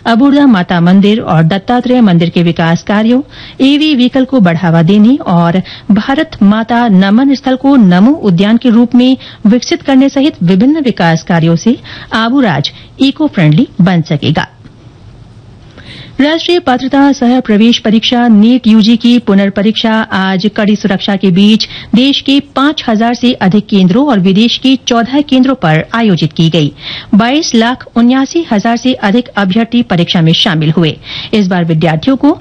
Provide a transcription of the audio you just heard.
अबूर्दा माता मंदिर और दत्तात्रेय मंदिर के विकास कार्यों, ईवी व्हीकल को बढ़ावा देने और भारत माता नमन स्थल को नमो उद्यान के रूप में विकसित करने सहित विभिन्न विकास कार्यों से आबूराज इको फ्रेंडली बन सकेगा। राष्ट्रीय पात्रता सह प्रवेश परीक्षा नीट यूजी की पुनर्परीक्षा आज कड़ी सुरक्षा के बीच देश के 5,000 से अधिक केंद्रों और विदेश के 14 केंद्रों पर आयोजित की गई। 22,79,000 से अधिक अभ्यर्थी परीक्षा में शामिल हुए। इस बार विद्यार्थियों को